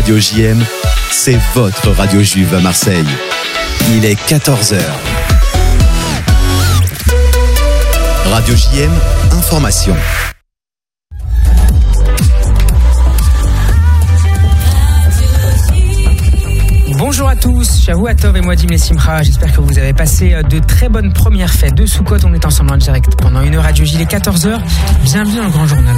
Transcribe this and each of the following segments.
Radio JM, c'est votre radio juive à Marseille. Il est 14h. Radio JM, information. Bonjour à tous, Shavua Tov et Moadim les Simcha. J'espère que vous avez passé de très bonnes premières fêtes de Sukkot. On est ensemble en direct pendant une heure. Radio J, il est 14h. Bienvenue dans le Grand Journal.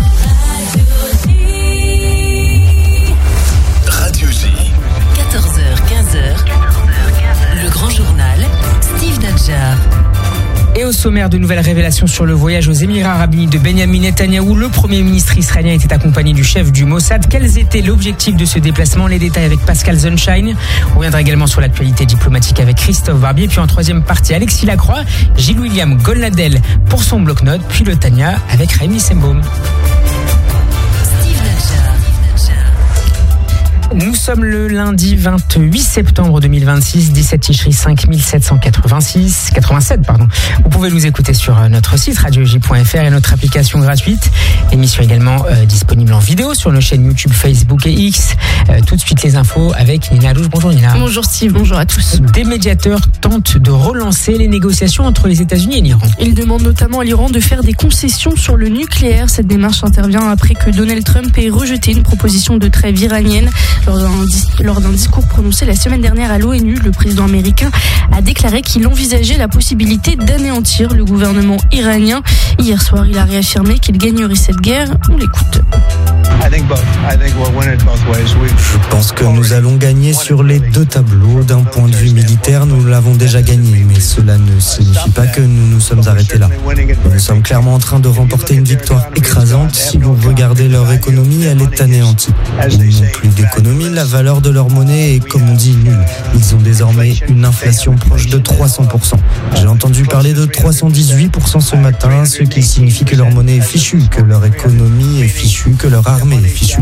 Radio J. 14h, 15h. Le Grand Journal, Steve Nadjar. Et au sommaire, de nouvelles révélations sur le voyage aux Émirats Arabes Unis de Benyamin Netanyahou. Le Premier ministre israélien était accompagné du chef du Mossad. Quels étaient l'objectif de ce déplacement? Les détails avec Pascal Sunshine. On reviendra également sur l'actualité diplomatique avec Christophe Barbier. Puis en troisième partie, Alexis Lacroix, Gilles William Golnadel pour son bloc-notes. Puis le Tania avec Rémi Sembaum. Nous sommes le lundi 28 septembre 2026, 17 Tishri 5787. Vous pouvez nous écouter sur notre site radioj.fr et notre application gratuite. Émission également disponible en vidéo sur nos chaînes YouTube, Facebook et X. Tout de suite les infos avec Nina Louche. Bonjour Nina. Bonjour Steve, bonjour à tous. Des médiateurs tentent de relancer les négociations entre les États-Unis et l'Iran. Ils demandent notamment à l'Iran de faire des concessions sur le nucléaire. Cette démarche intervient après que Donald Trump ait rejeté une proposition de trêve iranienne. Lors d'un discours prononcé la semaine dernière à l'ONU, le président américain a déclaré qu'il envisageait la possibilité d'anéantir le gouvernement iranien. Hier soir, il a réaffirmé qu'il gagnerait cette guerre. On l'écoute. Je pense que nous allons gagner sur les deux tableaux. D'un point de vue militaire, nous l'avons déjà gagné, mais cela ne signifie pas que nous nous sommes arrêtés là. Nous sommes clairement en train de remporter une victoire écrasante. Si vous regardez leur économie, elle est anéantie. Ils n'ont plus d'économie, la valeur de leur monnaie est, comme on dit, nulle. Ils ont désormais une inflation proche de 300%. J'ai entendu parler de 318% ce matin, ce qui signifie que leur monnaie est fichue, que leur économie est fichue, que leur armée est fichue.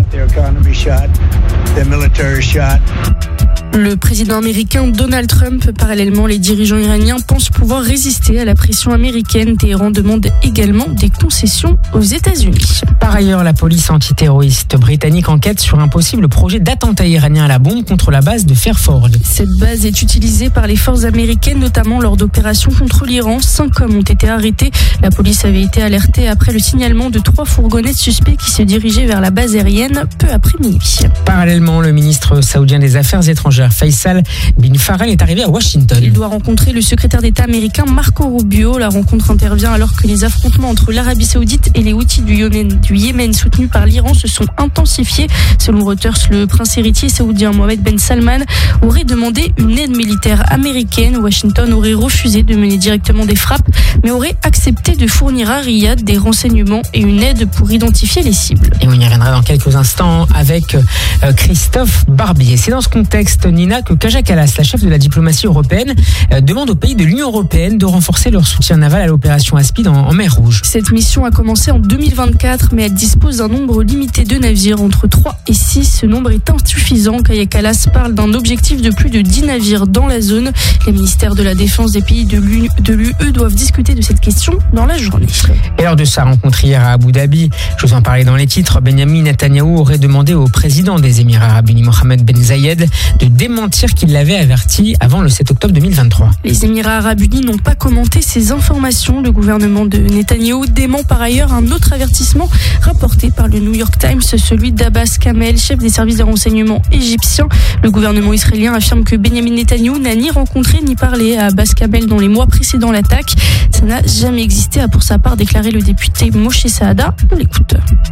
Le président américain Donald Trump, parallèlement, les dirigeants iraniens pensent pouvoir résister à la pression américaine. Téhéran demande également des concessions aux États-Unis. Par ailleurs, la police antiterroriste britannique enquête sur un possible projet d'attentat iranien à la bombe contre la base de Fairford. Cette base est utilisée par les forces américaines, notamment lors d'opérations contre l'Iran. 5 hommes ont été arrêtés. La police avait été alertée après le signalement de 3 fourgonnettes suspects qui se dirigeaient vers la base aérienne peu après minuit. Parallèlement, le ministre saoudien des Affaires étrangères Faisal bin Farhan est arrivé à Washington. Il doit rencontrer le secrétaire d'État américain Marco Rubio. La rencontre intervient alors que les affrontements entre l'Arabie Saoudite et les Houthis du Yémen soutenus par l'Iran se sont intensifiés. Selon Reuters, le prince héritier saoudien Mohammed Ben Salman aurait demandé une aide militaire américaine. Washington aurait refusé de mener directement des frappes, mais aurait accepté de fournir à Riyad des renseignements et une aide pour identifier les cibles. Et on y reviendra dans quelques instants avec Christophe Barbier. C'est dans ce contexte, Nina, que Kaja Kallas, la chef de la diplomatie européenne, demande aux pays de l'Union européenne de renforcer leur soutien naval à l'opération Aspide en mer Rouge. Cette mission a commencé en 2024, mais elle dispose d'un nombre limité de navires, entre 3 et 6. Ce nombre est insuffisant. Kaja Kallas parle d'un objectif de plus de 10 navires dans la zone. Les ministères de la Défense des pays de l'UE doivent discuter de cette question dans la journée. Et lors de sa rencontre hier à Abu Dhabi, je vous en parlais dans les titres, Benyamin Netanyahou aurait demandé au président des Émirats Arabes Unis, Mohamed Ben Zayed, de démentir qu'il l'avait averti avant le 7 octobre 2023. Les Émirats Arabes Unis n'ont pas commenté ces informations. Le gouvernement de Netanyahou dément par ailleurs un autre avertissement rapporté par le New York Times, celui d'Abbas Kamel, chef des services de renseignement égyptiens. Le gouvernement israélien affirme que Benyamin Netanyahou n'a ni rencontré ni parlé à Abbas Kamel dans les mois précédant l'attaque. Ça n'a jamais existé, a pour sa part déclaré le député Moshe Saada. On l'écoute.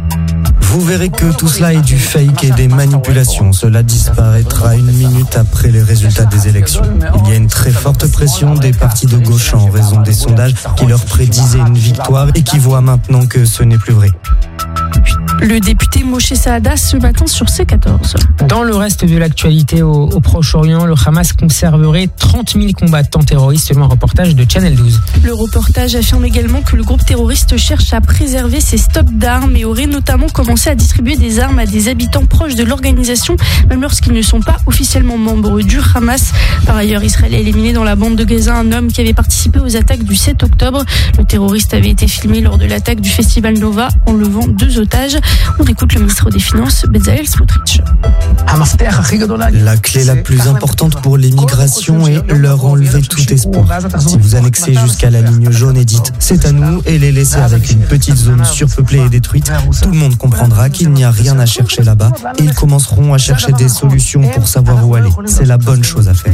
Vous verrez que tout cela est du fake et des manipulations. Cela disparaîtra une minute après les résultats des élections. Il y a une très forte pression des partis de gauche en raison des sondages qui leur prédisaient une victoire et qui voient maintenant que ce n'est plus vrai. Le député Moshe Saada ce matin sur C14. Dans le reste de l'actualité au Proche-Orient, le Hamas conserverait 30 000 combattants terroristes selon un reportage de Channel 12. Le reportage affirme également que le groupe terroriste cherche à préserver ses stocks d'armes et aurait notamment commencé à distribuer des armes à des habitants proches de l'organisation, même lorsqu'ils ne sont pas officiellement membres du Hamas. Par ailleurs, Israël a éliminé dans la bande de Gaza un homme qui avait participé aux attaques du 7 octobre. Le terroriste avait été filmé lors de l'attaque du festival Nova, enlevant 2 otages. On écoute le ministre des Finances, Bezalel Smotrich. La clé la plus importante pour les migrations est leur enlever tout espoir. Si vous annexez jusqu'à la ligne jaune et dites « c'est à nous » et les laissez avec une petite zone surpeuplée et détruite, tout le monde comprendra qu'il n'y a rien à chercher là-bas et ils commenceront à chercher des solutions pour savoir où aller. C'est la bonne chose à faire.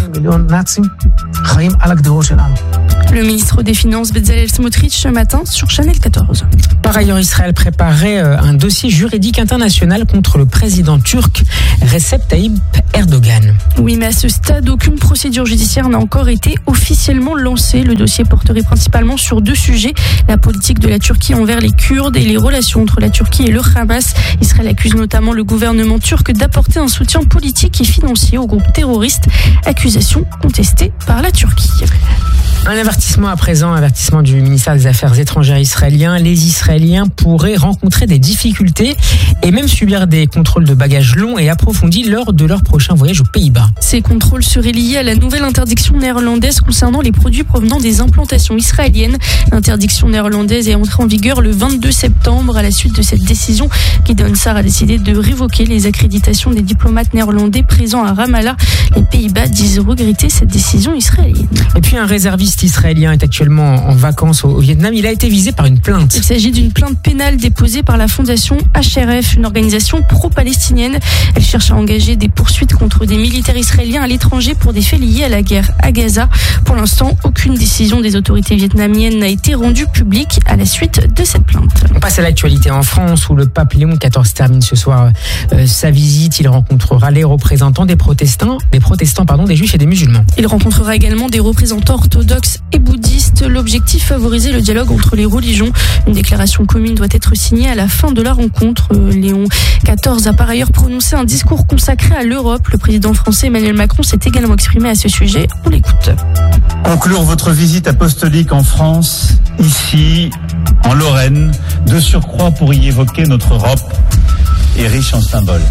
Le ministre des Finances Bezalel Smotrich ce matin sur Channel 14. Par ailleurs, Israël préparait un dossier juridique international contre le président turc Recep Tayyip Erdogan. Oui, mais à ce stade, aucune procédure judiciaire n'a encore été officiellement lancée. Le dossier porterait principalement sur 2 sujets, la politique de la Turquie envers les Kurdes et les relations entre la Turquie et le Hamas. Israël accuse notamment le gouvernement turc d'apporter un soutien politique et financier au groupe terroriste, accusation contestée par la Turquie. Un avertissement à présent, avertissement du ministère des Affaires étrangères israélien. Les Israéliens pourraient rencontrer des difficultés et même subir des contrôles de bagages longs et approfondis lors de leur prochain voyage aux Pays-Bas. Ces contrôles seraient liés à la nouvelle interdiction néerlandaise concernant les produits provenant des implantations israéliennes. L'interdiction néerlandaise est entrée en vigueur le 22 septembre. À la suite de cette décision, Gideon Sa'ar a décidé de révoquer les accréditations des diplomates néerlandais présents à Ramallah. Les Pays-Bas disent regretter cette décision israélienne. Et puis un réserviste israélien est actuellement en vacances au Vietnam. Il a été visé par une plainte. Il s'agit d'une plainte pénale déposée par la fondation HRF, une organisation pro-palestinienne. Elle cherche à engager des poursuites contre des militaires israéliens à l'étranger pour des faits liés à la guerre à Gaza. Pour l'instant, aucune décision des autorités vietnamiennes n'a été rendue publique à la suite de cette plainte. On passe à l'actualité en France où le pape Léon XIV termine ce soir sa visite. Il rencontrera les représentants des protestants, des juifs et des musulmans. Il rencontrera également des représentants orthodoxes et bouddhistes. L'objectif, favoriser le dialogue entre les religions. Une déclaration commune doit être signée à la fin de la rencontre. Léon XIV a par ailleurs prononcé un discours consacré à l'Europe. Le président français Emmanuel Macron s'est également exprimé à ce sujet. On l'écoute. Conclure votre visite apostolique en France, ici, en Lorraine, de surcroît pour y évoquer notre Europe, est riche en symboles.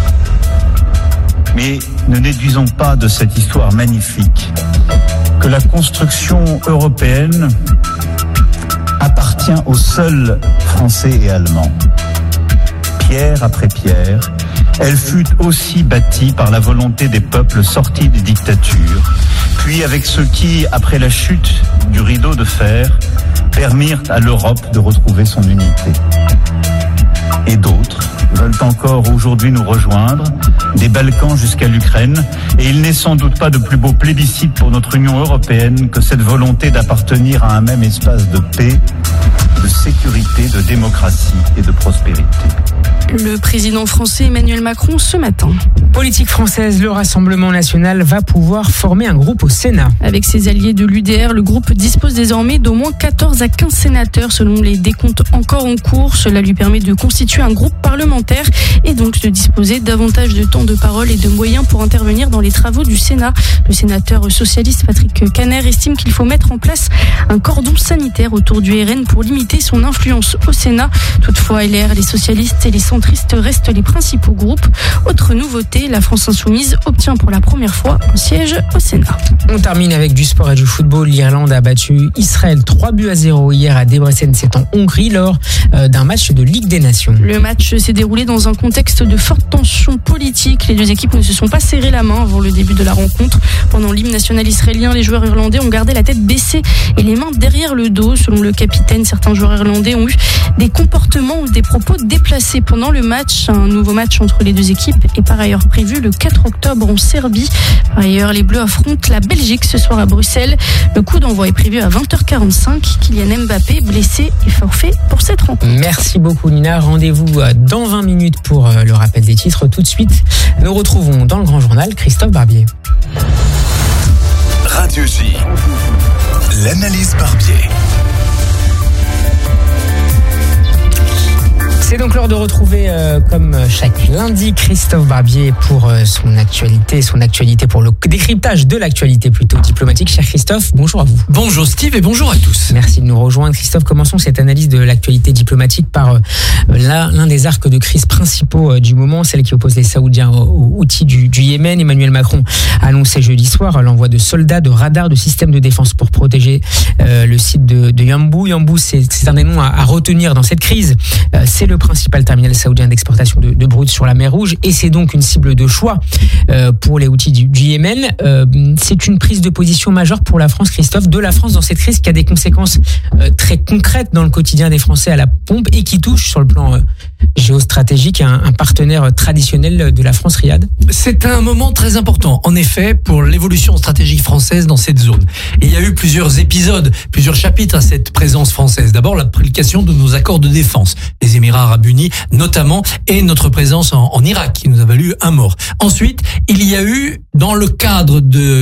Mais ne déduisons pas de cette histoire magnifique que la construction européenne appartient aux seuls Français et Allemands. Pierre après pierre, elle fut aussi bâtie par la volonté des peuples sortis des dictatures, puis avec ceux qui, après la chute du rideau de fer, permirent à l'Europe de retrouver son unité. Et d'autres veulent encore aujourd'hui nous rejoindre, des Balkans jusqu'à l'Ukraine, et il n'est sans doute pas de plus beau plébiscite pour notre Union européenne que cette volonté d'appartenir à un même espace de paix, de sécurité, de démocratie et de prospérité. Le président français Emmanuel Macron ce matin. Politique française, le Rassemblement national va pouvoir former un groupe au Sénat. Avec ses alliés de l'UDR, le groupe dispose désormais d'au moins 14 à 15 sénateurs selon les décomptes encore en cours. Cela lui permet de constituer un groupe parlementaire et donc de disposer davantage de temps de parole et de moyens pour intervenir dans les travaux du Sénat. Le sénateur socialiste Patrick Kanner estime qu'il faut mettre en place un cordon sanitaire autour du RN pour limiter son influence au Sénat. Toutefois, LR, les socialistes et les centristes restent les principaux groupes. Autre nouveauté, la France Insoumise obtient pour la première fois un siège au Sénat. On termine avec du sport et du football. L'Irlande a battu Israël 3-0 hier à Debrecen, c'est en Hongrie, lors d'un match de Ligue des Nations. Le match s'est déroulé dans un contexte de forte tension politique. Les deux équipes ne se sont pas serré la main avant le début de la rencontre. Pendant l'hymne national israélien, les joueurs irlandais ont gardé la tête baissée et les mains derrière le dos. Selon le capitaine, certains joueurs irlandais ont eu des comportements ou des propos déplacés pendant le match. Un nouveau match entre les deux équipes est par ailleurs prévu le 4 octobre en Serbie. Par ailleurs, les Bleus affrontent la Belgique ce soir à Bruxelles. Le coup d'envoi est prévu à 20h45. Kylian Mbappé, blessé, est forfait pour cette rencontre. Merci beaucoup Nina. Rendez-vous dans 20 minutes pour le rappel des titres. Tout de suite, nous retrouvons dans le Grand Journal Christophe Barbier. Radio J, l'analyse Barbier. C'est donc l'heure de retrouver, comme chaque lundi, Christophe Barbier pour son actualité pour le décryptage de l'actualité plutôt diplomatique. Cher Christophe, bonjour à vous. Bonjour Steve et bonjour à tous. Merci de nous rejoindre. Christophe, commençons cette analyse de l'actualité diplomatique par l'un des arcs de crise principaux du moment, celle qui oppose les Saoudiens aux Houthis du Yémen. Emmanuel Macron a annoncé jeudi soir l'envoi de soldats, de radars, de systèmes de défense pour protéger le site de Yanbu. Yanbu, c'est un des noms à retenir dans cette crise. C'est le principal terminal saoudien d'exportation de brut sur la mer Rouge, et c'est donc une cible de choix pour les Houthis du Yémen. C'est une prise de position majeure pour la France, Christophe, de la France dans cette crise qui a des conséquences très concrètes dans le quotidien des Français à la pompe et qui touche sur le plan géostratégique un partenaire traditionnel de la France, Riyad. C'est un moment très important, en effet, pour l'évolution stratégique française dans cette zone. Et il y a eu plusieurs épisodes, plusieurs chapitres à cette présence française. D'abord, l'application de nos accords de défense, les Émirats Arabes Unis notamment, et notre présence en Irak, qui nous a valu un mort. Ensuite, il y a eu, dans le cadre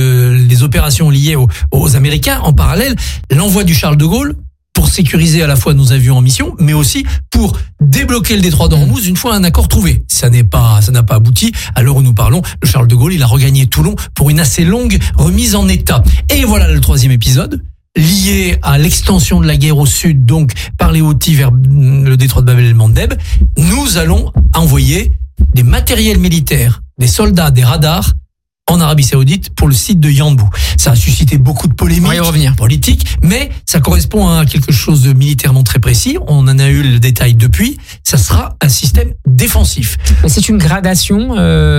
des opérations liées aux Américains, en parallèle, l'envoi du Charles de Gaulle, pour sécuriser à la fois nos avions en mission, mais aussi pour débloquer le détroit d'Ormuz une fois un accord trouvé. Ça n'a pas abouti. À l'heure où nous parlons, le Charles de Gaulle, il a regagné Toulon pour une assez longue remise en état. Et voilà le troisième épisode, lié à l'extension de la guerre au sud, donc par les Houthis vers le détroit de Bab el-Mandeb. Nous allons envoyer des matériels militaires, des soldats, des radars en Arabie Saoudite pour le site de Yanbu. Ça a suscité beaucoup de polémiques politiques, mais ça correspond à quelque chose de militairement très précis. On en a eu le détail depuis. Ça sera un système défensif. Mais c'est une gradation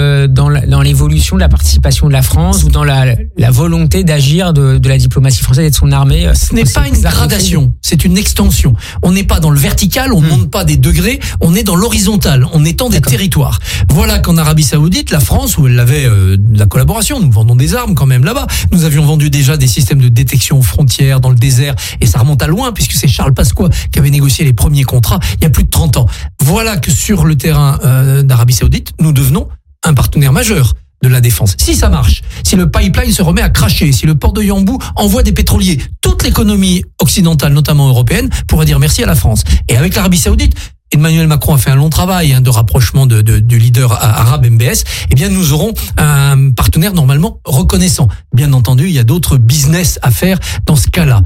dans l'évolution de la participation de la France ou dans la volonté d'agir de la diplomatie française et de son armée. Ce n'est pas une gradation, c'est une extension. On n'est pas dans le vertical, on ne monte pas des degrés, on est dans l'horizontal, on étend des territoires. Voilà qu'en Arabie Saoudite, la France, où elle avait la collaboration, nous vendons des armes quand même là-bas. Nous avions vendu déjà des systèmes de détection aux frontières, dans le désert, et ça remonte à loin, puisque c'est Charles Pasqua qui avait négocié les premiers contrats il y a plus de 30 ans. Voilà que sur le terrain d'Arabie Saoudite, nous devenons un partenaire majeur de la défense. Si ça marche, si le pipeline se remet à cracher, si le port de Yanbu envoie des pétroliers, toute l'économie occidentale, notamment européenne, pourrait dire merci à la France. Et avec l'Arabie Saoudite, Emmanuel Macron a fait un long travail de rapprochement du leader arabe MBS, eh bien nous aurons un partenaire normalement reconnaissant. Bien entendu, il y a d'autres business à faire dans ce cas-là.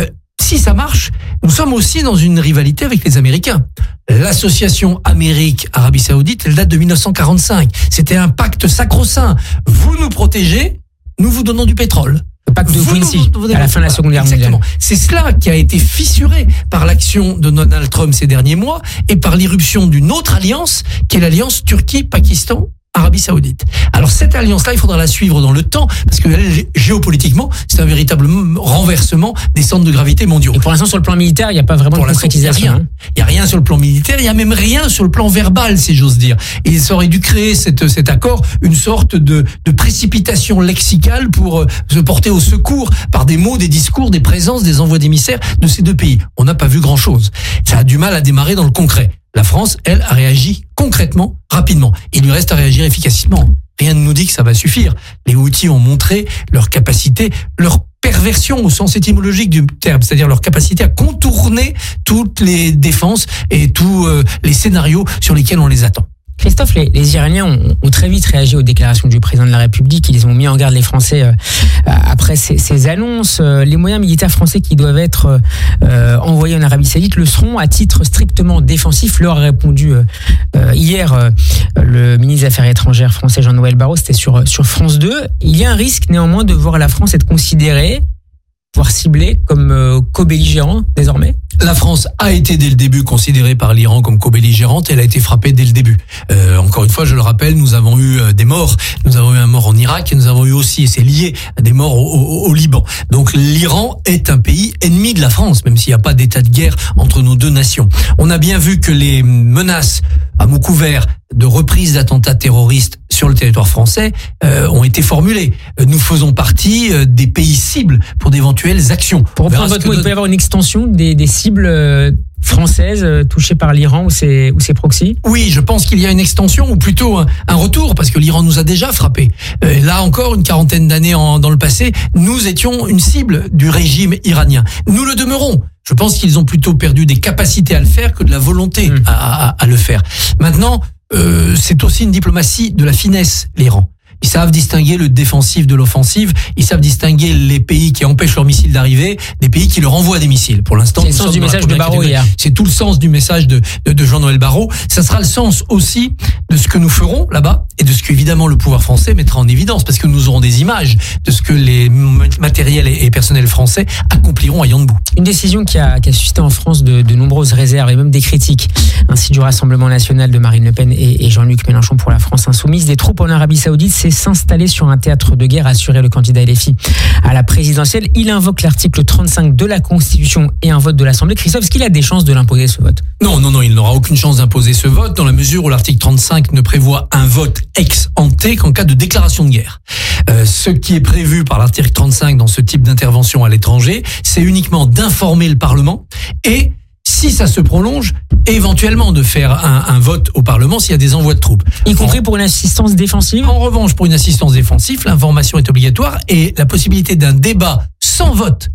Si ça marche, nous sommes aussi dans une rivalité avec les Américains. L'association Amérique-Arabie Saoudite, elle date de 1945. C'était un pacte sacro-saint. Vous nous protégez, nous vous donnons du pétrole. Le pacte de Quincy, à la fin de la Seconde Guerre mondiale. C'est cela qui a été fissuré par l'action de Donald Trump ces derniers mois et par l'irruption d'une autre alliance, qui est l'alliance Turquie-Pakistan. Arabie Saoudite. Alors cette alliance-là, il faudra la suivre dans le temps, parce que géopolitiquement, c'est un véritable renversement des centres de gravité mondiaux. Et pour l'instant, sur le plan militaire, il n'y a pas vraiment de concrétisation. Il n'y a rien sur le plan militaire, il n'y a même rien sur le plan verbal, si j'ose dire. Et ça aurait dû créer cet accord une sorte de précipitation lexicale pour se porter au secours par des mots, des discours, des présences, des envois d'émissaires de ces deux pays. On n'a pas vu grand-chose. Ça a du mal à démarrer dans le concret. La France, elle, a réagi concrètement, rapidement. Il lui reste à réagir efficacement. Rien ne nous dit que ça va suffire. Les Houthis ont montré leur capacité, leur perversion au sens étymologique du terme, c'est-à-dire leur capacité à contourner toutes les défenses et tous les scénarios sur lesquels on les attend. Christophe, les Iraniens ont très vite réagi aux déclarations du président de la République. Ils ont mis en garde les Français après ces annonces. Les moyens militaires français qui doivent être envoyés en Arabie Saoudite le seront à titre strictement défensif. Leur a répondu hier le ministre des Affaires étrangères français Jean-Noël Barrot. C'était sur France 2. Il y a un risque néanmoins de voir la France être considérée, voire ciblée comme co-belligérant désormais. La France a été dès le début considérée par l'Iran comme co-belligérante, elle a été frappée dès le début. Encore une fois, je le rappelle, nous avons eu des morts. Nous avons eu un mort en Irak et nous avons eu aussi, et c'est lié à des morts au Liban. Donc l'Iran est un pays ennemi de la France, même s'il n'y a pas d'état de guerre entre nos deux nations. On a bien vu que les menaces à mots couverts de reprise d'attentats terroristes sur le territoire français ont été formulées. Nous faisons partie des pays cibles pour d'éventuelles actions. Pour reprendre votre mot, il peut y avoir une extension des cibles françaises touchées par l'Iran ou ses proxys? Oui, je pense qu'il y a une extension ou plutôt un retour, parce que l'Iran nous a déjà frappés. Là encore, une quarantaine d'années dans le passé, nous étions une cible du régime iranien. Nous le demeurons. Je pense qu'ils ont plutôt perdu des capacités à le faire que de la volonté à le faire. Maintenant, c'est aussi une diplomatie de la finesse, l'Iran. Ils savent distinguer le défensif de l'offensive. Ils savent distinguer les pays qui empêchent leurs missiles d'arriver des pays qui leur envoient des missiles. Pour l'instant, c'est le sens du message de Barrot hier. C'est tout le sens du message de Jean-Noël Barrot. Ça sera le sens aussi de ce que nous ferons là-bas et de ce qu'évidemment le pouvoir français mettra en évidence, parce que nous aurons des images de ce que les matériels et personnels français accompliront à Yanbu. Une décision qui a suscité en France de nombreuses réserves et même des critiques, ainsi du Rassemblement national de Marine Le Pen et Jean-Luc Mélenchon pour la France insoumise. Des troupes en Arabie Saoudite, c'est s'installer sur un théâtre de guerre, assurait le candidat LFI à la présidentielle. Il invoque l'article 35 de la Constitution et un vote de l'Assemblée. Christophe, est-ce qu'il a des chances de l'imposer ce vote ? Non, il n'aura aucune chance d'imposer ce vote dans la mesure où l'article 35 ne prévoit un vote ex ante qu'en cas de déclaration de guerre. Ce qui est prévu par l'article 35 dans ce type d'intervention à l'étranger, c'est uniquement d'informer le Parlement et, si ça se prolonge, éventuellement de faire un vote au Parlement s'il y a des envois de troupes. Y compris pour une assistance défensive ? En revanche, pour une assistance défensive, l'information est obligatoire et la possibilité d'un débat sans vote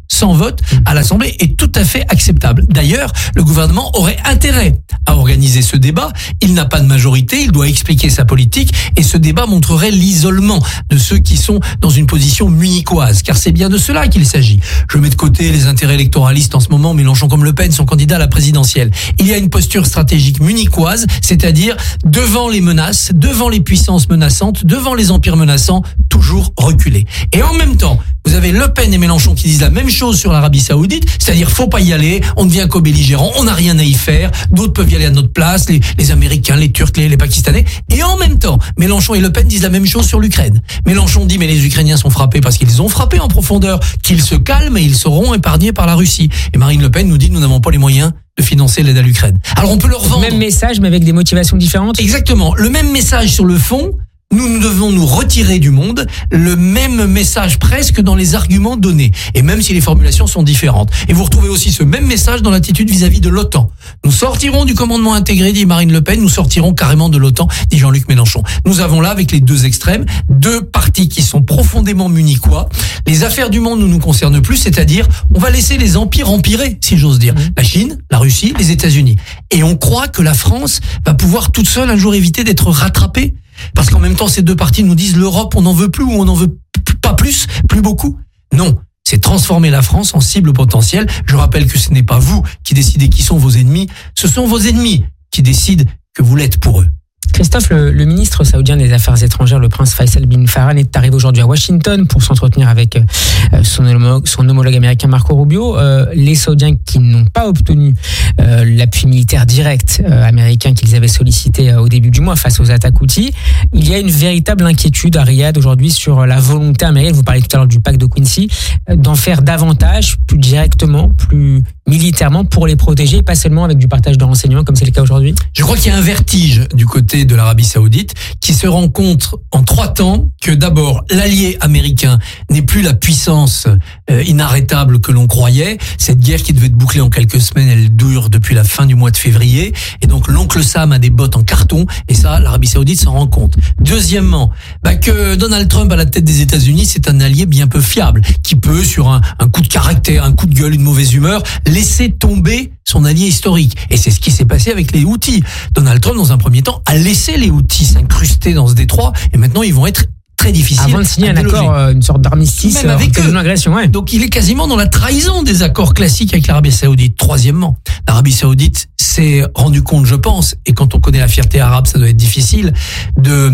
à l'Assemblée est tout à fait acceptable. D'ailleurs, le gouvernement aurait intérêt à organiser ce débat. Il n'a pas de majorité, il doit expliquer sa politique et ce débat montrerait l'isolement de ceux qui sont dans une position munichoise, car c'est bien de cela qu'il s'agit. Je mets de côté les intérêts électoralistes en ce moment, Mélenchon comme Le Pen sont candidats à la présidentielle. Il y a une posture stratégique munichoise, c'est-à-dire devant les menaces, devant les puissances menaçantes, devant les empires menaçants, toujours reculer. Et en même temps, vous avez Le Pen et Mélenchon qui disent la même chose sur l'Arabie Saoudite, c'est-à-dire faut pas y aller, on devient co-belligérant, on n'a rien à y faire, d'autres peuvent y aller à notre place, les Américains, les Turcs, les Pakistanais. Et en même temps, Mélenchon et Le Pen disent la même chose sur l'Ukraine. Mélenchon dit mais les Ukrainiens sont frappés parce qu'ils ont frappé en profondeur, qu'ils se calment et ils seront épargnés par la Russie. Et Marine Le Pen nous dit nous n'avons pas les moyens de financer l'aide à l'Ukraine. Alors on peut leur vendre. Même message mais avec des motivations différentes. Exactement, le même message sur le fond. Nous devons nous retirer du monde, le même message presque dans les arguments donnés, et même si les formulations sont différentes. Et vous retrouvez aussi ce même message dans l'attitude vis-à-vis de l'OTAN. Nous sortirons du commandement intégré, dit Marine Le Pen, nous sortirons carrément de l'OTAN, dit Jean-Luc Mélenchon. Nous avons là, avec les deux extrêmes, deux partis qui sont profondément munichois. Les affaires du monde ne nous concernent plus, c'est-à-dire, on va laisser les empires empirer, si j'ose dire. La Chine, la Russie, les États-Unis. Et on croit que la France va pouvoir toute seule un jour éviter d'être rattrapée. Parce qu'en même temps, ces deux partis nous disent l'Europe, on n'en veut plus ou on n'en veut pas plus beaucoup. Non, c'est transformer la France en cible potentielle. Je rappelle que ce n'est pas vous qui décidez qui sont vos ennemis, ce sont vos ennemis qui décident que vous l'êtes pour eux. Christophe, le ministre saoudien des Affaires étrangères, le prince Faisal bin Farhan, est arrivé aujourd'hui à Washington pour s'entretenir avec son homologue américain Marco Rubio. Les Saoudiens qui n'ont pas obtenu l'appui militaire direct américain qu'ils avaient sollicité au début du mois face aux attaques Houthis, il y a une véritable inquiétude à Riyad aujourd'hui sur la volonté américaine, vous parlez tout à l'heure du pacte de Quincy, d'en faire davantage, plus directement, plus militairement pour les protéger, pas seulement avec du partage de renseignements comme c'est le cas aujourd'hui. Je crois qu'il y a un vertige du côté de l'Arabie Saoudite qui se rencontre en 3 temps, que d'abord l'allié américain n'est plus la puissance inarrêtable que l'on croyait. Cette guerre qui devait être bouclée en quelques semaines, elle dure depuis la fin du mois de février, et donc l'oncle Sam a des bottes en carton, et ça l'Arabie Saoudite s'en rend compte. Deuxièmement, que Donald Trump à la tête des États-Unis, c'est un allié bien peu fiable, qui peut sur un coup de caractère, un coup de gueule, une mauvaise humeur, laisser tomber son allié historique. Et c'est ce qui s'est passé avec les Houthis. Donald Trump, dans un premier temps, a laissé les Houthis s'incruster dans ce détroit, et maintenant ils vont être très difficiles. Avant de signer un accord, une sorte d'armistice, avec une agression, ouais. Donc il est quasiment dans la trahison des accords classiques avec l'Arabie Saoudite. Troisièmement, l'Arabie Saoudite s'est rendu compte, je pense, et quand on connaît la fierté arabe, ça doit être difficile, de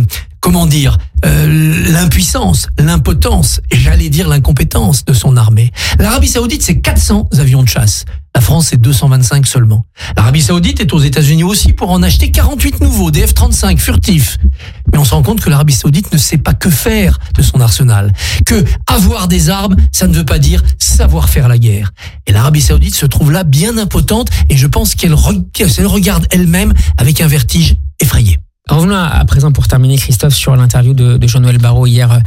l'impuissance, l'impotence, j'allais dire l'incompétence de son armée. L'Arabie Saoudite, c'est 400 avions de chasse. La France, c'est 225 seulement. L'Arabie Saoudite est aux États-Unis aussi pour en acheter 48 nouveaux, des F-35 furtifs. Mais on se rend compte que l'Arabie Saoudite ne sait pas que faire de son arsenal. Que avoir des armes, ça ne veut pas dire savoir faire la guerre. Et l'Arabie Saoudite se trouve là bien impotente, et je pense qu'elle regarde elle-même avec un vertige effrayé. Revenons à présent pour terminer, Christophe, sur l'interview de Jean-Noël Barrot hier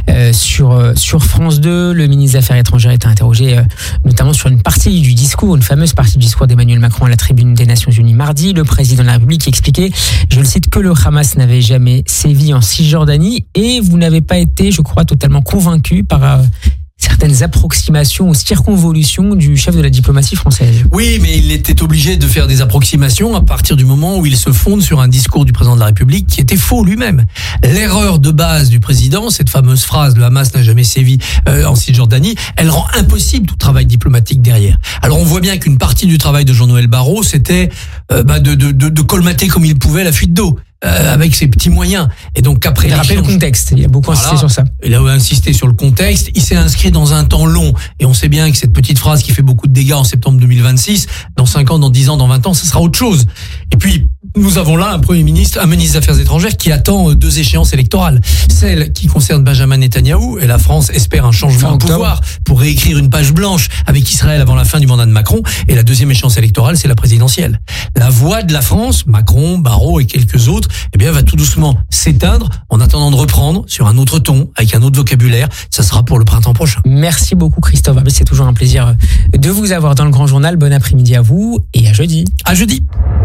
sur France 2. Le ministre des Affaires étrangères était interrogé notamment sur une partie du discours, une fameuse partie du discours d'Emmanuel Macron à la tribune des Nations Unies mardi. Le président de la République expliquait, je le cite, que le Hamas n'avait jamais sévi en Cisjordanie, et vous n'avez pas été, je crois, totalement convaincu par certaines approximations ou circonvolutions du chef de la diplomatie française. Oui, mais il était obligé de faire des approximations à partir du moment où il se fonde sur un discours du président de la République qui était faux lui-même. L'erreur de base du président, cette fameuse phrase « le Hamas n'a jamais sévi en Cisjordanie », elle rend impossible tout travail diplomatique derrière. Alors on voit bien qu'une partie du travail de Jean-Noël Barrot, c'était de colmater comme il pouvait la fuite d'eau. Avec ses petits moyens. Et donc après, il a rappelé le contexte. Il a beaucoup insisté sur ça. Il a insisté sur le contexte. Il s'est inscrit dans un temps long. Et on sait bien que cette petite phrase qui fait beaucoup de dégâts en septembre 2026, dans 5 ans, dans 10 ans, dans 20 ans, ce sera autre chose. Et puis, nous avons là un ministre des Affaires étrangères qui attend 2 échéances électorales. Celle qui concerne Benjamin Netanyahou, et la France espère un changement de pouvoir pour réécrire une page blanche avec Israël avant la fin du mandat de Macron. Et la deuxième échéance électorale, c'est la présidentielle. La voix de la France, Macron, Barrot et quelques autres, eh bien, va tout doucement s'éteindre en attendant de reprendre sur un autre ton, avec un autre vocabulaire. Ça sera pour le printemps prochain. Merci beaucoup, Christophe. C'est toujours un plaisir de vous avoir dans le Grand Journal. Bon après-midi à vous et à jeudi. À jeudi.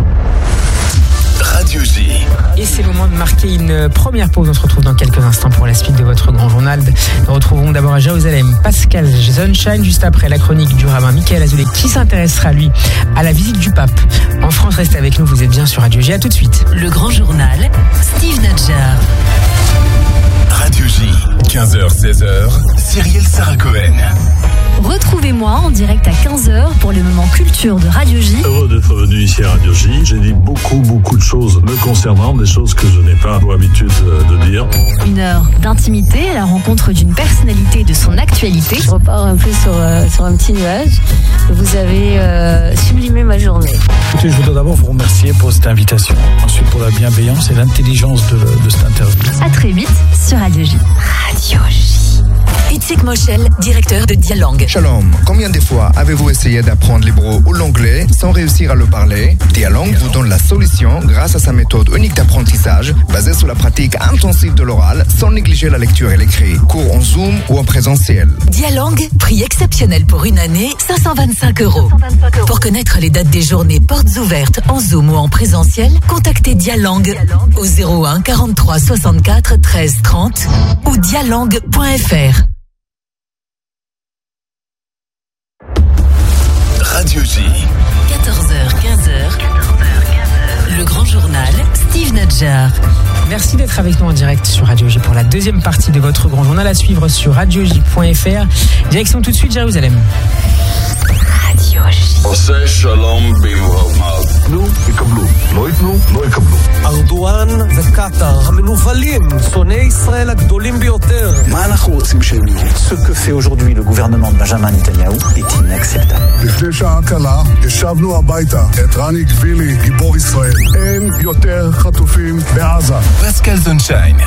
Radio J. Et c'est le moment de marquer une première pause. On se retrouve dans quelques instants pour la suite de votre Grand Journal. Nous retrouvons d'abord à Jérusalem Pascal Sunshine, juste après la chronique du rabbin Michael Azoulay qui s'intéressera, lui, à la visite du pape en France. Restez avec nous, vous êtes bien sur Radio J. À tout de suite. Le Grand Journal, Steve Nadjar. Radio J. 15h-16h, Cyrielle Sarah Cohen. Retrouvez-moi en direct à 15h pour le moment culture de Radio J. Heureux d'être venu ici à Radio J. J'ai dit beaucoup de choses me concernant, des choses que je n'ai pas l'habitude de dire. Une heure d'intimité à la rencontre d'une personnalité de son actualité. Je repars un peu sur un petit nuage. Vous avez sublimé ma journée. Écoutez, je voudrais d'abord vous remercier pour cette invitation. Ensuite pour la bienveillance et l'intelligence de cette interview. À très vite sur Radio J. Radio J. Itzik Moshel, directeur de Dialang. Shalom, combien de fois avez-vous essayé d'apprendre l'hébreu ou l'anglais sans réussir à le parler? Dialang vous donne la solution grâce à sa méthode unique d'apprentissage basée sur la pratique intensive de l'oral sans négliger la lecture et l'écrit. Cours en Zoom ou en présentiel. Dialang, prix exceptionnel pour une année, 525 €. Pour connaître les dates des journées portes ouvertes en Zoom ou en présentiel, contactez Dialang au 01 43 64 13 30 ou dialang.fr. Radio J. 14h-15h, le Grand Journal, Steve Nadjar. Merci d'être avec nous en direct sur Radio J pour la deuxième partie de votre Grand Journal à suivre sur radioj.fr. Direction tout de suite Jérusalem. Radio J. עושה שלום במרומיו. נו, יקבלו. לא ייתנו, לא יקבלו. ארדואן וקטר, המנוולים, שונאי ישראל הגדולים ביותר. מה אנחנו רוצים שהם יהיו? Ce que fait aujourd'hui le gouvernement de Benjamin Netanyahou est inacceptable. לפני שעה קלה, ישבנו הביתה. את רני גבילי, גיבור ישראל. אין יותר חטופים בעזה. Pascal Sunshine.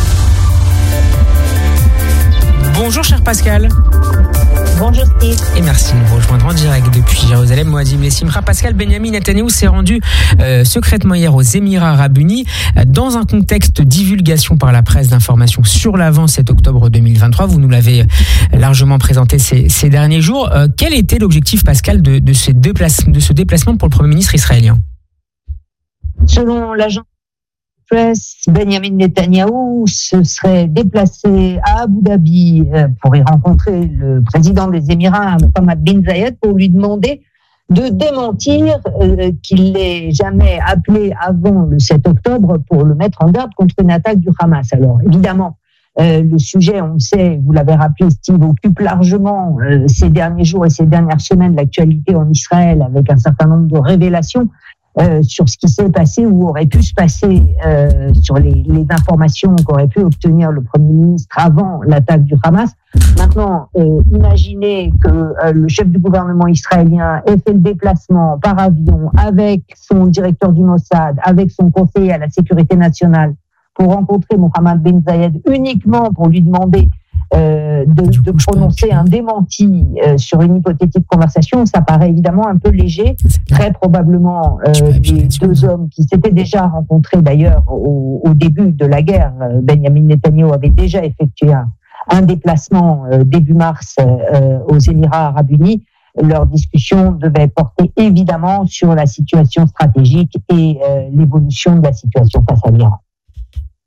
Bonjour cher Pascal. Bonjour Steve. Et merci de nous rejoindre en direct depuis Jérusalem. Moadim Lessimcha. Pascal, Benjamin Netanyahou s'est rendu secrètement hier aux Émirats Arabes Unis dans un contexte de divulgation par la presse d'informations sur l'avant 7 octobre 2023. Vous nous l'avez largement présenté ces derniers jours. Quel était l'objectif, Pascal, de ce déplacement pour le Premier ministre israélien? Selon l'agence presse, Benjamin Netanyahou se serait déplacé à Abu Dhabi pour y rencontrer le président des Émirats, Mohammed bin Zayed, pour lui demander de démentir qu'il l'ait jamais appelé avant le 7 octobre pour le mettre en garde contre une attaque du Hamas. Alors évidemment, le sujet, on le sait, vous l'avez rappelé Steve, occupe largement ces derniers jours et ces dernières semaines l'actualité en Israël avec un certain nombre de révélations sur ce qui s'est passé ou aurait pu se passer, sur les informations qu'aurait pu obtenir le Premier ministre avant l'attaque du Hamas. Maintenant, imaginez que le chef du gouvernement israélien ait fait le déplacement par avion avec son directeur du Mossad, avec son conseiller à la sécurité nationale, pour rencontrer Mohammed bin Zayed uniquement pour lui demander de prononcer un démenti sur une hypothétique conversation. Ça paraît évidemment un peu léger. Très probablement, les deux hommes qui s'étaient déjà rencontrés d'ailleurs au début de la guerre, Benjamin Netanyahou avait déjà effectué un déplacement début mars aux Émirats Arabes Unis. Leur discussion devait porter évidemment sur la situation stratégique et l'évolution de la situation face à l'Iran.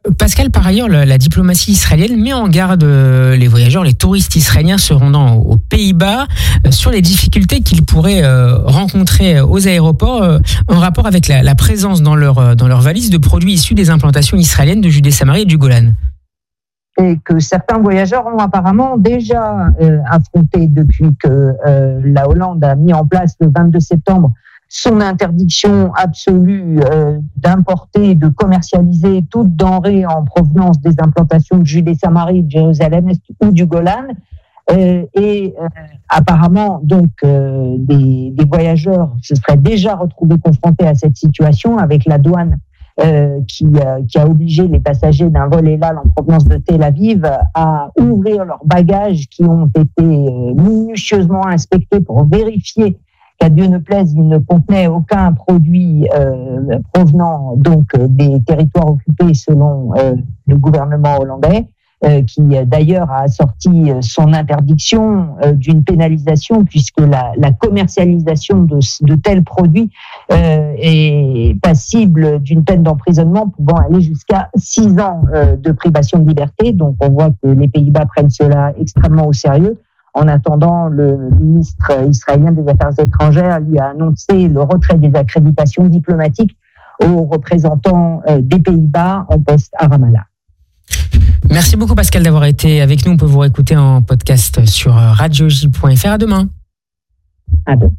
Pascal, par ailleurs, la diplomatie israélienne met en garde les voyageurs, les touristes israéliens se rendant aux Pays-Bas sur les difficultés qu'ils pourraient rencontrer aux aéroports en rapport avec la présence dans leur valise de produits issus des implantations israéliennes de Judée-Samarie et du Golan. Et que certains voyageurs ont apparemment déjà affronté depuis que la Hollande a mis en place le 22 septembre son interdiction absolue d'importer, de commercialiser toute denrée en provenance des implantations de Judée-Samarie, de Jérusalem-Est ou du Golan. Apparemment, donc, des voyageurs se seraient déjà retrouvés confrontés à cette situation avec la douane qui a obligé les passagers d'un vol El Al en provenance de Tel Aviv à ouvrir leurs bagages qui ont été minutieusement inspectés pour vérifier qu'à Dieu ne plaise, il ne contenait aucun produit provenant donc des territoires occupés selon le gouvernement hollandais, qui d'ailleurs a assorti son interdiction d'une pénalisation puisque la commercialisation de tels produits est passible d'une peine d'emprisonnement pouvant aller jusqu'à 6 ans de privation de liberté. Donc on voit que les Pays-Bas prennent cela extrêmement au sérieux. En attendant, le ministre israélien des Affaires étrangères lui a annoncé le retrait des accréditations diplomatiques aux représentants des Pays-Bas en poste à Ramallah. Merci beaucoup Pascal d'avoir été avec nous. On peut vous réécouter en podcast sur radioj.fr. À demain. À demain.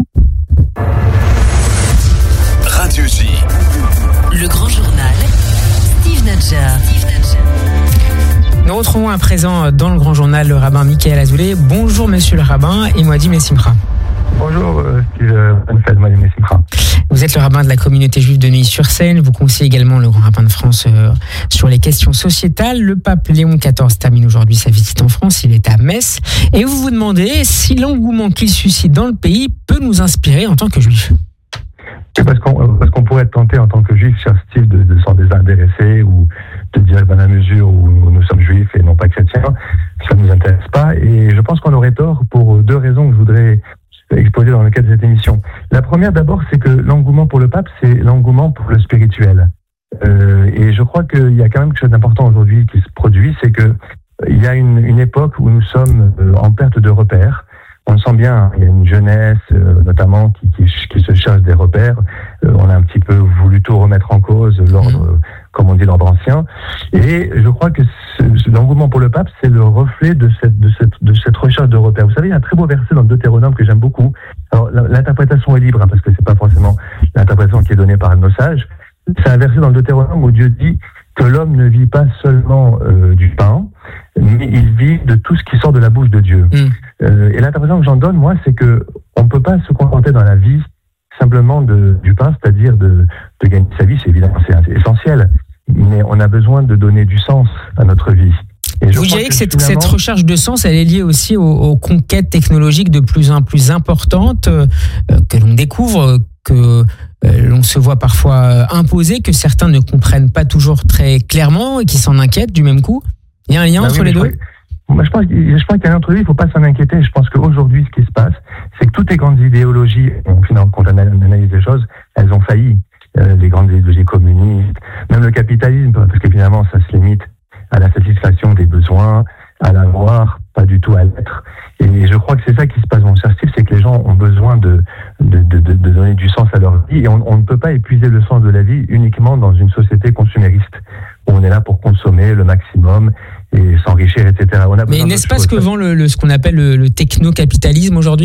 Radio J. Le grand journal, Steve Nadjar. Nous retrouvons à présent dans le grand journal le rabbin Michael Azoulay. Bonjour monsieur le rabbin et Moadim Messimcha. Bonjour Steve Moadim Messimcha. Vous êtes le rabbin de la communauté juive de Neuilly-sur-Seine. Vous conseillez également le grand rabbin de France sur les questions sociétales. Le pape Léon XIV termine aujourd'hui sa visite en France. Il est à Metz. Et vous vous demandez si l'engouement qu'il suscite dans le pays peut nous inspirer en tant que juifs. Parce qu'on pourrait être tenté en tant que juif, cher Steve, de s'en désintéresser ou de dire dans la mesure où nous sommes juifs et non pas chrétiens, ça ne nous intéresse pas. Et je pense qu'on aurait tort pour 2 raisons que je voudrais exposer dans le cadre de cette émission. La première, d'abord, c'est que l'engouement pour le pape, c'est l'engouement pour le spirituel. Et je crois qu'il y a quand même quelque chose d'important aujourd'hui qui se produit, c'est que il y a une époque où nous sommes en perte de repères. On le sent bien, il y a une jeunesse notamment qui se cherche des repères. On a un petit peu voulu tout remettre en cause, l'ordre, comme on dit, l'ordre ancien. Et je crois que l'engouement pour le pape, c'est le reflet de cette recherche de repères. Vous savez, il y a un très beau verset dans le Deutéronome que j'aime beaucoup. Alors l'interprétation est libre, parce que c'est pas forcément l'interprétation qui est donnée par nos sages. C'est un verset dans le Deutéronome où Dieu dit que l'homme ne vit pas seulement du pain, mais il vit de tout ce qui sort de la bouche de Dieu. Et l'interprétation que j'en donne, moi, c'est que on ne peut pas se contenter dans la vie simplement du pain, c'est-à-dire de gagner sa vie, c'est évidemment c'est essentiel, mais on a besoin de donner du sens à notre vie. Et vous diriez que cette recherche de sens, elle est liée aussi aux conquêtes technologiques de plus en plus importantes que l'on découvre, que l'on se voit parfois imposer, que certains ne comprennent pas toujours très clairement et qui s'en inquiètent du même coup. Il y a un lien entre les deux ? Je pense qu'il y a un truc, il ne faut pas s'en inquiéter. Je pense qu'aujourd'hui, ce qui se passe, c'est que toutes les grandes idéologies, quand on analyse les choses, elles ont failli. Les grandes idéologies communistes, même le capitalisme, parce que finalement, ça se limite à la satisfaction des besoins, à l'avoir, pas du tout à l'être. Et je crois que c'est ça qui se passe, mon cher Steve, c'est que les gens ont besoin de donner du sens à leur vie, et on ne peut pas épuiser le sens de la vie uniquement dans une société consumériste, où on est là pour consommer le maximum et s'enrichir, etc. Mais n'est-ce pas ce que vend ce qu'on appelle le techno-capitalisme aujourd'hui ?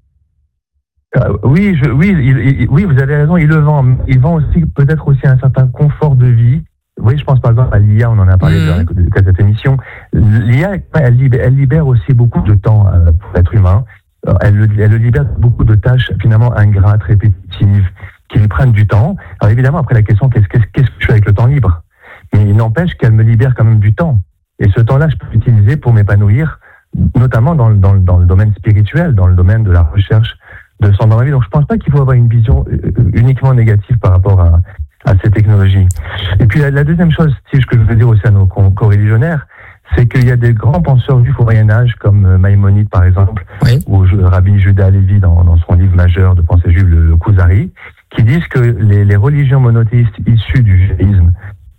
Oui, vous avez raison, il le vend. Il vend aussi peut-être aussi un certain confort de vie. Oui, je pense par exemple à l'IA, on en a parlé de cette émission. L'IA, elle libère aussi beaucoup de temps pour l'être humain. Elle le libère de beaucoup de tâches finalement ingrates, répétitives, qui lui prennent du temps. Alors évidemment, après la question, qu'est-ce que je fais avec le temps libre ? Mais il n'empêche qu'elle me libère quand même du temps. Et ce temps-là, je peux l'utiliser pour m'épanouir, notamment dans le domaine spirituel, dans le domaine de la recherche de sens dans la vie. Donc je ne pense pas qu'il faut avoir une vision uniquement négative par rapport à ces technologies. Et puis la deuxième chose, Steve, que je veux dire aussi à nos co-religionnaires, c'est qu'il y a des grands penseurs juifs au Moyen-Âge, comme Maïmonide par exemple, ou Rabbi Judah Lévi dans son livre majeur de pensée juive, le Kuzari, qui disent que les religions monothéistes issues du judaïsme,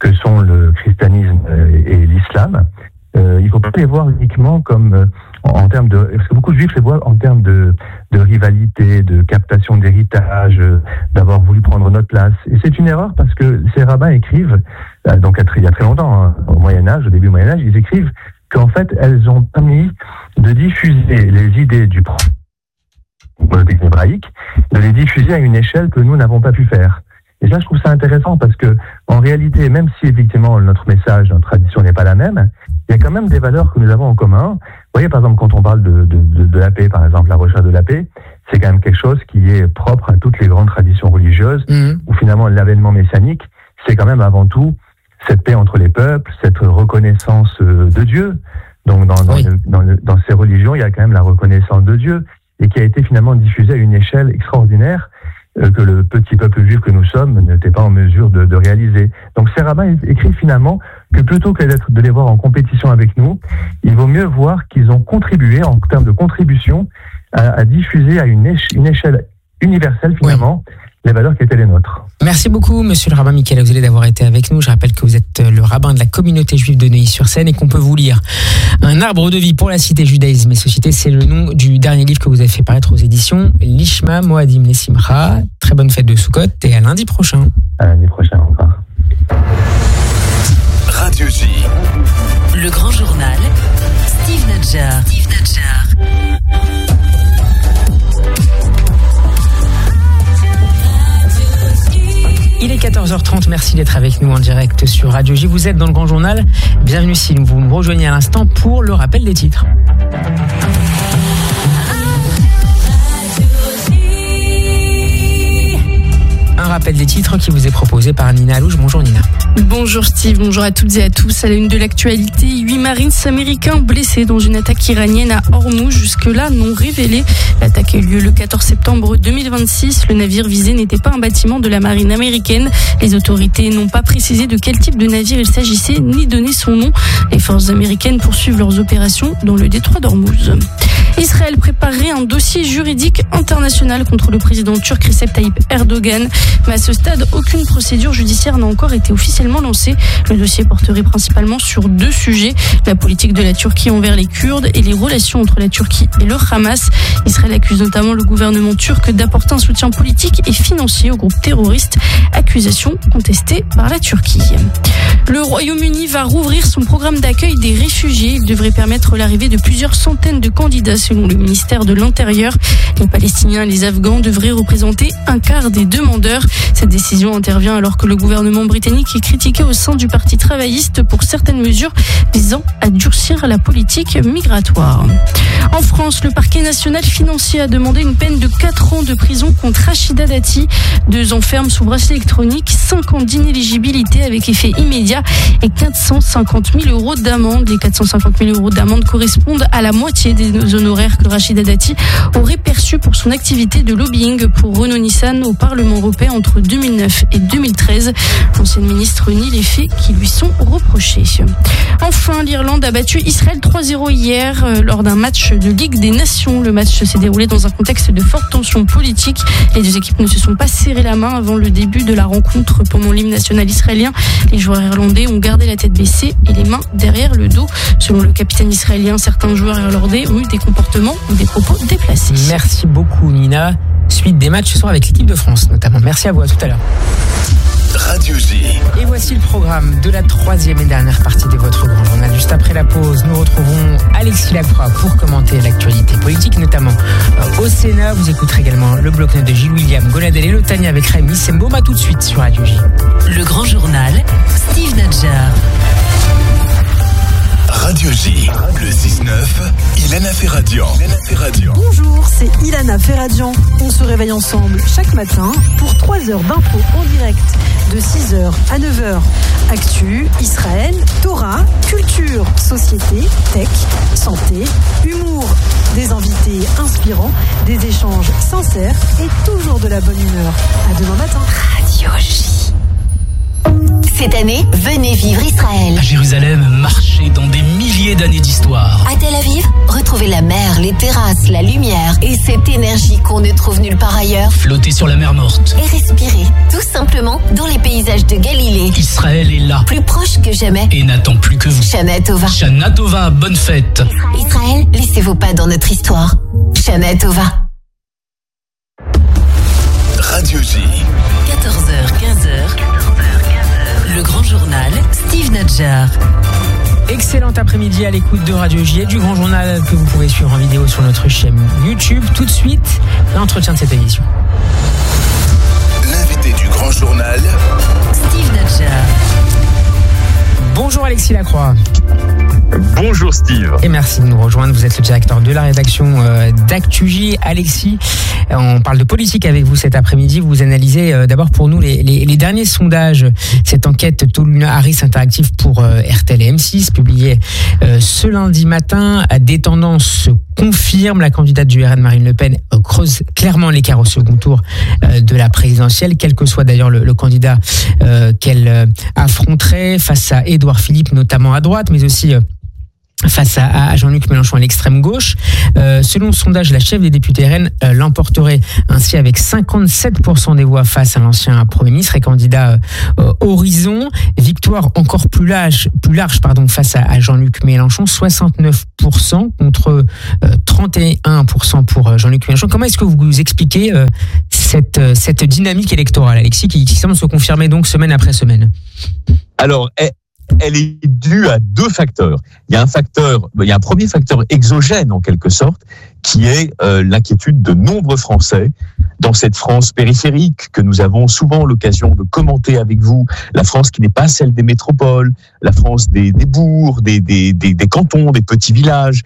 que sont le christianisme et l'islam, il ne faut pas les voir uniquement comme en termes de... Parce que beaucoup de juifs les voient en termes de rivalité, de captation d'héritage, d'avoir voulu prendre notre place. Et c'est une erreur parce que ces rabbins écrivent, donc il y a très longtemps, hein, au Moyen-Âge, au début du Moyen-Âge, ils écrivent qu'en fait, elles ont permis de diffuser les idées du monothéisme hébraïque, de les diffuser à une échelle que nous n'avons pas pu faire. Et ça, je trouve ça intéressant parce que, en réalité, même si effectivement notre message, notre tradition n'est pas la même, il y a quand même des valeurs que nous avons en commun. Vous voyez, par exemple, quand on parle de la paix, par exemple, la recherche de la paix, c'est quand même quelque chose qui est propre à toutes les grandes traditions religieuses, où finalement l'avènement messianique, c'est quand même avant tout cette paix entre les peuples, cette reconnaissance de Dieu. Donc dans ces religions, il y a quand même la reconnaissance de Dieu, et qui a été finalement diffusée à une échelle extraordinaire que le petit peuple juif que nous sommes n'était pas en mesure de réaliser. Donc ces rabbins écrivent finalement que plutôt que de les voir en compétition avec nous, il vaut mieux voir qu'ils ont contribué, en termes de contribution, à diffuser à une échelle universelle finalement, les valeurs qui étaient les nôtres. Merci beaucoup, monsieur le rabbin Michael Aouzélé, d'avoir été avec nous. Je rappelle que vous êtes le rabbin de la communauté juive de Neuilly-sur-Seine et qu'on peut vous lire Un arbre de vie pour la cité, judaïsme et société. C'est le nom du dernier livre que vous avez fait paraître aux éditions Lishma Moadim Nesimcha. Très bonne fête de Sukkot et à lundi prochain. À lundi prochain encore. Radio J. Le grand journal, Steve Nadjar. Il est 14h30, merci d'être avec nous en direct sur Radio J. Vous êtes dans le Grand Journal. Bienvenue si vous nous rejoignez à l'instant pour le rappel des titres. Un rappel des titres qui vous est proposé par Nina Alouche. Bonjour Nina. Bonjour Steve, bonjour à toutes et à tous. À la une de l'actualité, 8 marines américains blessés dans une attaque iranienne à Hormuz, jusque-là non révélée. L'attaque a eu lieu le 14 septembre 2026. Le navire visé n'était pas un bâtiment de la marine américaine. Les autorités n'ont pas précisé de quel type de navire il s'agissait, ni donné son nom. Les forces américaines poursuivent leurs opérations dans le détroit d'Hormuz. Israël préparerait un dossier juridique international contre le président turc Recep Tayyip Erdogan. Mais à ce stade, aucune procédure judiciaire n'a encore été officiellement lancée. Le dossier porterait principalement sur 2 sujets, la politique de la Turquie envers les Kurdes et les relations entre la Turquie et le Hamas. Israël accuse notamment le gouvernement turc d'apporter un soutien politique et financier au groupe terroriste, accusation contestée par la Turquie. Le Royaume-Uni va rouvrir son programme d'accueil des réfugiés. Il devrait permettre l'arrivée de plusieurs centaines de candidats selon le ministère de l'Intérieur. Les Palestiniens et les Afghans devraient représenter un quart des demandeurs. Cette décision intervient alors que le gouvernement britannique est critiqué au sein du Parti travailliste pour certaines mesures visant à durcir la politique migratoire. En France, le parquet national financier a demandé une peine de 4 ans de prison contre Rachida Dati. 2 ans ferme sous bracelet électronique, 5 ans d'inéligibilité avec effet immédiat et 450 000 € d'amende. Les 450 000 € d'amende correspondent à la moitié des honoraires que Rachida Dati aurait perçus pour son activité de lobbying pour Renault-Nissan au Parlement européen entre 2009 et 2013. L'ancienne ministre nie les faits qui lui sont reprochés. Enfin, l'Irlande a battu Israël 3-0 hier lors d'un match de Ligue des Nations. Le match s'est déroulé dans un contexte de forte tension politique. Les 2 équipes ne se sont pas serré la main avant le début de la rencontre pendant l'hymne national israélien. Les joueurs irlandais ont gardé la tête baissée et les mains derrière le dos. Selon le capitaine israélien, certains joueurs irlandais ont eu des comportements ou des propos déplacés. Merci beaucoup Nina. Suite des matchs ce soir avec l'équipe de France notamment. Merci à vous, à tout à l'heure. Radio J. Et voici le programme de la 3e et dernière partie de votre grand journal. Juste après la pause, nous retrouvons Alexis Lacroix pour commenter l'actualité politique, notamment au Sénat. Vous écouterez également le bloc-notes de Gilles William, Gonadel et Lotania avec Rémi Sembo. Tout de suite sur Radio J. Le grand journal, Steve Nadjar. Radio J, le 6-9, Ilana Ferradian. Bonjour, c'est Ilana Ferradian. On se réveille ensemble chaque matin pour 3 heures d'infos en direct de 6h à 9h. Actu, Israël, Torah, culture, société, tech, santé, humour. Des invités inspirants, des échanges sincères et toujours de la bonne humeur. À demain matin. Radio J. Cette année, venez vivre Israël. À Jérusalem, marchez dans des milliers d'années d'histoire. À Tel Aviv, retrouvez la mer, les terrasses, la lumière et cette énergie qu'on ne trouve nulle part ailleurs. Flottez sur la mer Morte. Et respirez, tout simplement, dans les paysages de Galilée. Israël est là. Plus proche que jamais. Et n'attend plus que vous. Shana Tova. Shana Tova, bonne fête. Israël, laissez vos pas dans notre histoire. Shana Tova. Radio J. 14h, 15h. Le grand journal, Steve Nadjar. Excellent après-midi à l'écoute de Radio J et du grand journal que vous pouvez suivre en vidéo sur notre chaîne YouTube. Tout de suite, l'entretien de cette émission. L'invité du grand journal, Steve Nadjar. Bonjour Alexis Lacroix. Bonjour Steve. Et merci de nous rejoindre. Vous êtes le directeur de la rédaction d'ActuJ. Alexis, on parle de politique avec vous cet après-midi. Vous analysez d'abord pour nous les derniers sondages. Cette enquête Toluna-Harris Interactive pour RTL et M6, publiée ce lundi matin. Des tendances se confirment. La candidate du RN, Marine Le Pen, creuse clairement l'écart au second tour de la présidentielle, quel que soit d'ailleurs le candidat qu'elle affronterait face à Édouard Philippe, notamment à droite, mais aussi face à Jean-Luc Mélenchon à l'extrême gauche. Selon le sondage, la chef des députés RN l'emporterait ainsi avec 57% des voix face à l'ancien Premier ministre et candidat Horizon. Victoire encore plus large face à Jean-Luc Mélenchon, 69% contre 31% pour Jean-Luc Mélenchon. Comment est-ce que vous expliquez cette dynamique électorale, Alexis, qui semble se confirmer donc semaine après semaine? Alors, elle est due à deux facteurs. Il y a un premier facteur exogène en quelque sorte, qui est l'inquiétude de nombreux Français dans cette France périphérique que nous avons souvent l'occasion de commenter avec vous. La France qui n'est pas celle des métropoles, la France des bourgs, des cantons, des petits villages,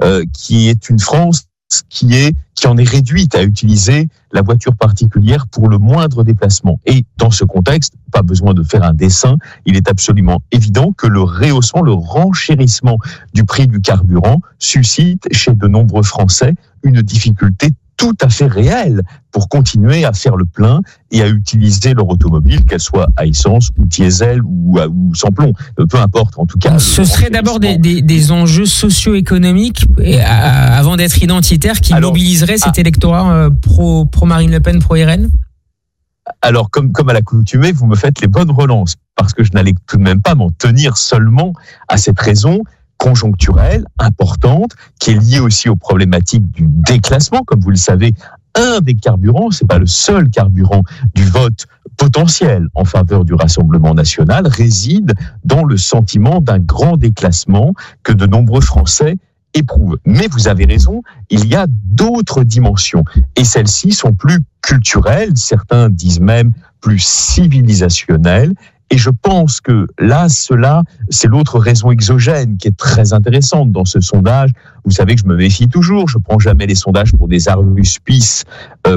qui est une France qui en est réduite à utiliser la voiture particulière pour le moindre déplacement. Et dans ce contexte, pas besoin de faire un dessin, il est absolument évident que le rehaussement, le renchérissement du prix du carburant suscite chez de nombreux Français une difficulté tout à fait réelle pour continuer à faire le plein et à utiliser leur automobile, qu'elle soit à essence ou diesel ou sans plomb, peu importe en tout cas. Ce serait d'abord des enjeux socio-économiques avant d'être identitaires qui mobiliseraient cet électorat pro Marine Le Pen, pro RN? Alors, comme à l'accoutumée, vous me faites les bonnes relances, parce que je n'allais tout de même pas m'en tenir seulement à cette raison conjoncturelle, importante, qui est liée aussi aux problématiques du déclassement. Comme vous le savez, un des carburants, c'est pas le seul carburant du vote potentiel en faveur du Rassemblement national, réside dans le sentiment d'un grand déclassement que de nombreux Français éprouvent. Mais vous avez raison, il y a d'autres dimensions, et celles-ci sont plus culturelles, certains disent même plus civilisationnelles. Et je pense que là, c'est l'autre raison exogène qui est très intéressante dans ce sondage. Vous savez que je me méfie toujours, je prends jamais les sondages pour des aruspices,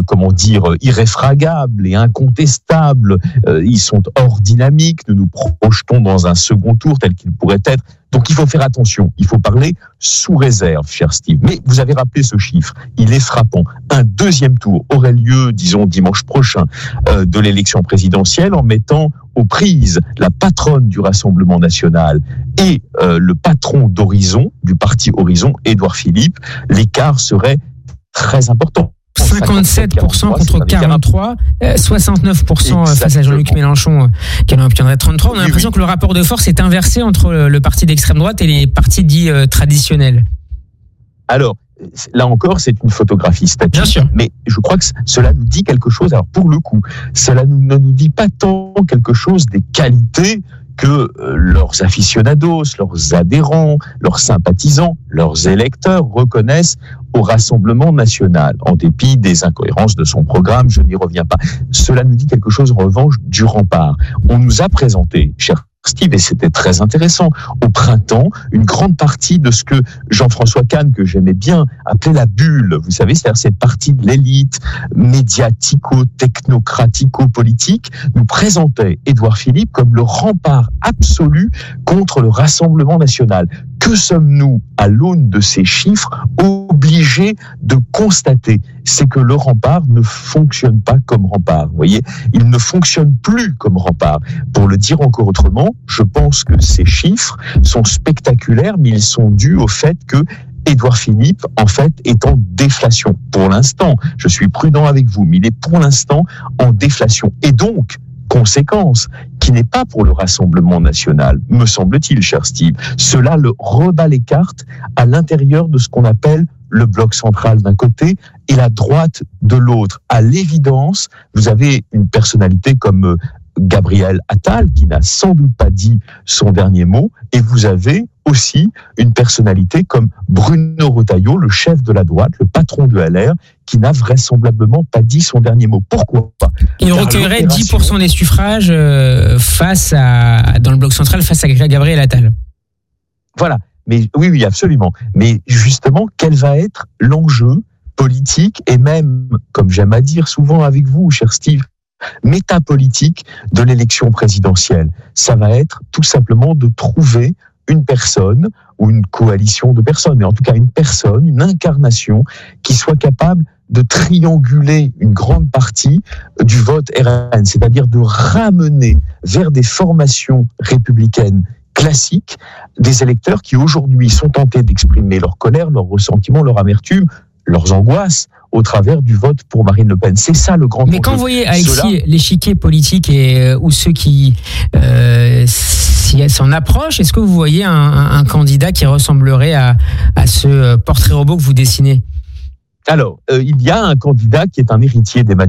irréfragables et incontestables. Ils sont hors dynamique, nous nous projetons dans un second tour tel qu'il pourrait être. Donc il faut faire attention, il faut parler sous réserve, cher Steve. Mais vous avez rappelé ce chiffre, il est frappant. Un deuxième tour aurait lieu, disons, dimanche prochain de l'élection présidentielle, en mettant aux prises la patronne du Rassemblement national et le patron d'Horizon, du parti Horizon, Édouard Philippe. L'écart serait très important. 57% contre 43, 69% face à Jean-Luc Mélenchon qui en obtiendrait 33. On a l'impression que le rapport de force est inversé entre le parti d'extrême droite et les partis dits traditionnels. Alors, là encore, c'est une photographie statique. Bien sûr. Mais je crois que cela nous dit quelque chose. Alors, pour le coup, cela ne nous dit pas tant quelque chose des qualités que leurs aficionados, leurs adhérents, leurs sympathisants, leurs électeurs reconnaissent au Rassemblement national, en dépit des incohérences de son programme, je n'y reviens pas. Cela nous dit quelque chose en revanche du rempart. On nous a présenté, cher Steve, et c'était très intéressant, au printemps, une grande partie de ce que Jean-François Kahn, que j'aimais bien, appelait la bulle. Vous savez, c'est-à-dire cette partie de l'élite médiatico-technocratico-politique, nous présentait Édouard Philippe comme le rempart absolu contre le Rassemblement national. Que sommes-nous, à l'aune de ces chiffres, obligés de constater? C'est que le rempart ne fonctionne pas comme rempart. Vous voyez, il ne fonctionne plus comme rempart. Pour le dire encore autrement, je pense que ces chiffres sont spectaculaires, mais ils sont dus au fait que Édouard Philippe, en fait, est en déflation. Pour l'instant, je suis prudent avec vous, mais il est pour l'instant en déflation. Et donc, conséquence, qui n'est pas pour le Rassemblement national, me semble-t-il, cher Steve. Cela le rebat les cartes à l'intérieur de ce qu'on appelle le bloc central d'un côté et la droite de l'autre. À l'évidence, vous avez une personnalité comme Gabriel Attal, qui n'a sans doute pas dit son dernier mot, et vous avez aussi une personnalité comme Bruno Retailleau, le chef de la droite, le patron de LR, qui n'a vraisemblablement pas dit son dernier mot. Pourquoi pas? Il recueillerait 10% des suffrages dans le bloc central face à Gabriel Attal. Voilà. Mais oui, absolument. Mais justement, quel va être l'enjeu politique et même, comme j'aime à dire souvent avec vous, cher Steve, métapolitique de l'élection présidentielle? Ça va être tout simplement de trouver une personne ou une coalition de personnes, mais en tout cas une personne, une incarnation qui soit capable de trianguler une grande partie du vote RN, c'est-à-dire de ramener vers des formations républicaines classiques des électeurs qui aujourd'hui sont tentés d'exprimer leur colère, leur ressentiment, leur amertume, leurs angoisses au travers du vote pour Marine Le Pen. C'est ça le grand enjeu. Mais quand vous voyez, Alexis, l'échiquier politique ou ceux qui s'en approchent, est-ce que vous voyez un candidat qui ressemblerait à ce portrait robot que vous dessinez? Alors, il y a un candidat qui est un héritier d'Emmanuel